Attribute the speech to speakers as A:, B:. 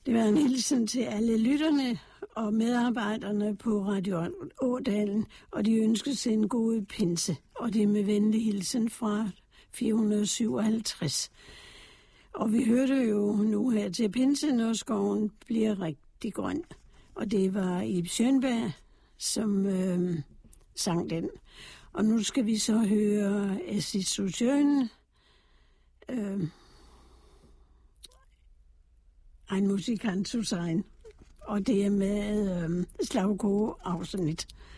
A: Det var en hilsen til alle lytterne og medarbejderne på Radio Ådalen, og de ønskede sig en god pinse, og det er med venlig hilsen fra 457. Og vi hørte jo nu her til pinse, når skoven bliver rigtig grøn. Og det var Ib Schønberg, som sang den. Og nu skal vi så høre Esitutionen, en musikant zu sein. Og det er med Slavko afsnit.